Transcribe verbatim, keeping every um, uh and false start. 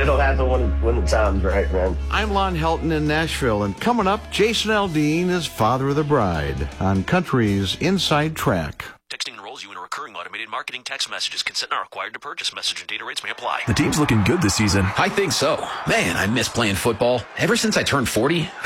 it'll happen when it, when the time's right, man. I'm Lon Helton in Nashville, and coming up, Jason Aldean is father of the bride on Country's Inside Track. Texting enrolls you in a recurring automated marketing text messages. Consent not required to purchase. Message and data rates may apply. The team's looking good this season. I think so. Man, I miss playing football. Ever since I turned forty,